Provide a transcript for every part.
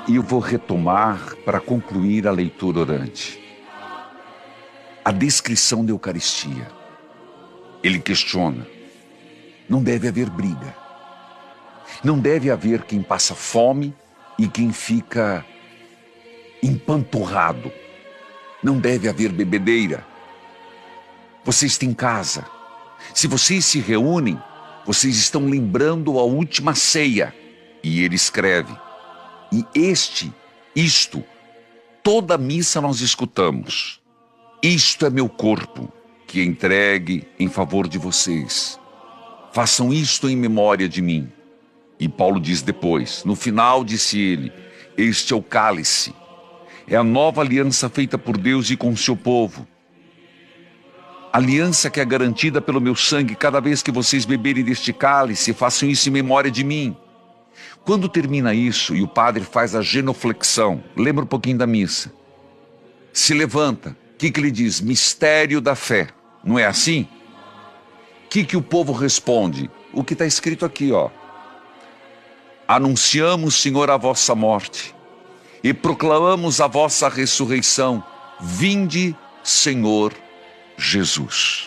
E eu vou retomar para concluir a leitura orante. A descrição da Eucaristia. Ele questiona: não deve haver briga. Não deve haver quem passa fome e quem fica empanturrado. Não deve haver bebedeira. Vocês têm casa. Se vocês se reúnem, vocês estão lembrando a última ceia. E ele escreve: e isto, toda missa nós escutamos. Isto é meu corpo, que é entregue em favor de vocês. Façam isto em memória de mim. E Paulo diz depois, no final disse ele: este é o cálice. É a nova aliança feita por Deus e com o seu povo. Aliança que é garantida pelo meu sangue. Cada vez que vocês beberem deste cálice, façam isso em memória de mim. Quando termina isso e o padre faz a genuflexão, lembra um pouquinho da missa, se levanta, o que ele diz? Mistério da fé. Não é assim? O que o povo responde? O que está escrito aqui, ó. Anunciamos, Senhor, a vossa morte e proclamamos a vossa ressurreição. Vinde, Senhor Jesus.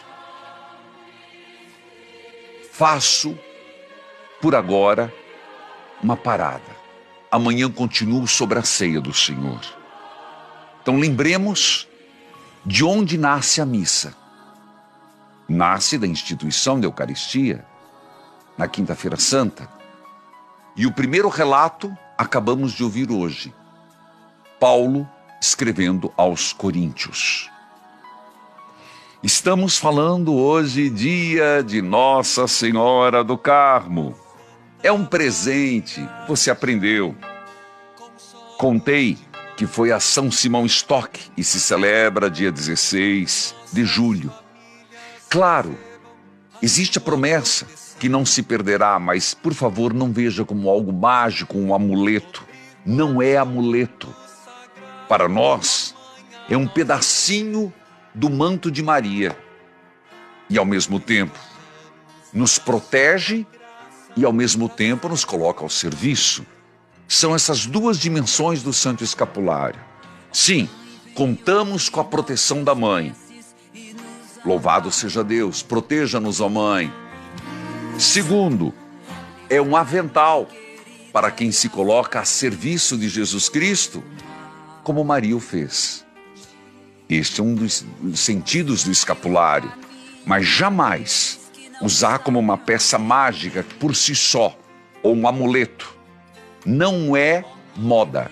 Faço, por agora, uma parada. Amanhã continuo sobre a ceia do Senhor. Então lembremos de onde nasce a missa. Nasce da instituição da Eucaristia, na Quinta-feira Santa. E o primeiro relato acabamos de ouvir hoje. Paulo escrevendo aos Coríntios. Estamos falando hoje, dia de Nossa Senhora do Carmo. É um presente, você aprendeu. Contei que foi a São Simão Stock e se celebra dia 16 de julho. Claro, existe a promessa que não se perderá, mas por favor não veja como algo mágico, um amuleto. Não é amuleto. Para nós, é um pedacinho do manto de Maria. E ao mesmo tempo, nos protege e ao mesmo tempo nos coloca ao serviço. São essas duas dimensões do Santo Escapulário. Sim, contamos com a proteção da Mãe. Louvado seja Deus, proteja-nos, ó Mãe. Segundo, é um avental para quem se coloca a serviço de Jesus Cristo, como Maria o fez. Este é um dos sentidos do escapulário, mas jamais usar como uma peça mágica por si só, ou um amuleto. Não é moda,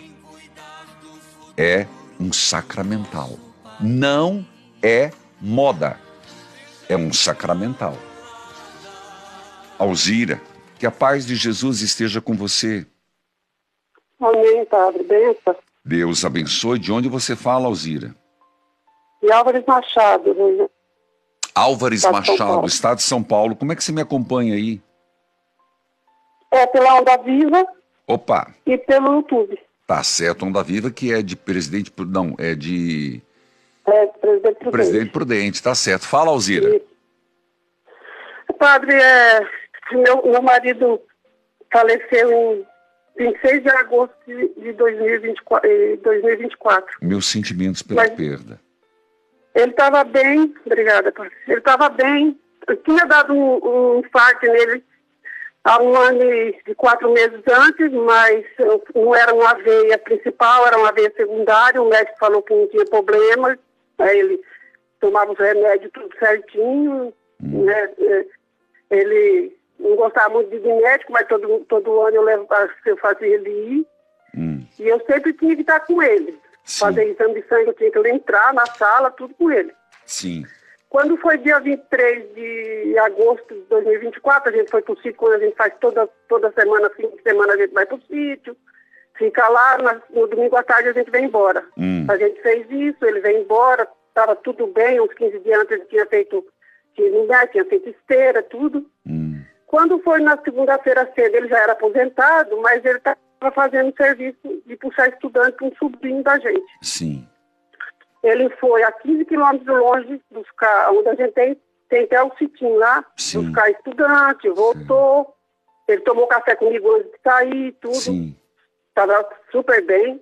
é um sacramental. Não é moda, é um sacramental. Alzira, que a paz de Jesus esteja com você. Amém, Padre. Benção. Deus abençoe. De onde você fala, Alzira? De Álvares Machado. Né? Álvares Machado, estado de São Paulo. Como é que você me acompanha aí? É pela Onda Viva. Opa. E pelo YouTube. Tá certo, Onda Viva, que é de Presidente... Não, é de... Presidente Prudente. Presidente Prudente, tá certo. Fala, Alzira. Padre, meu marido faleceu em 26 de agosto de 2024. Meus sentimentos pela perda. Ele estava bem, obrigada, padre. Ele estava bem. Eu tinha dado um infarto nele há 1 ano e 4 meses antes, mas não era uma veia principal, era uma veia secundária. O médico falou que não tinha problema. Aí ele tomava os remédios tudo certinho. Né? Ele não gostava muito de médico, mas todo ano eu fazia ele ir. E eu sempre tinha que estar com ele. Sim. Fazer exame de sangue, eu tinha que entrar na sala, tudo com ele. Sim. Quando foi dia 23 de agosto de 2024, a gente foi pro sítio, quando a gente faz toda semana, fim de semana, a gente vai pro sítio, fica lá, no domingo à tarde a gente vem embora. A gente fez isso, ele veio embora, estava tudo bem, uns 15 dias antes ele tinha feito esteira, tudo. Quando foi na segunda-feira cedo, ele já era aposentado, mas ele estava fazendo serviço de puxar estudante para um sobrinho da gente. Sim. Ele foi a 15 quilômetros longe buscar, onde a gente tem até o sitinho lá, Sim. buscar estudante, voltou. Sim. Ele tomou café comigo antes de sair, tudo. Sim. estava super bem.